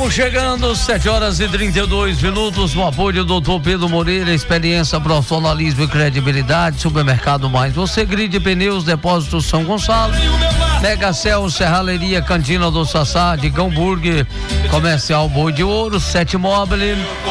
Estamos chegando, 7h32, no apoio do Dr. Pedro Moreira, experiência, profissionalismo e credibilidade. Supermercado Mais Você, Grid Pneus, Depósito São Gonçalo, Megacel, Serralheria, Cantina do Sassá, Digão Burger, Comercial Boi de Ouro, Sete Mobile,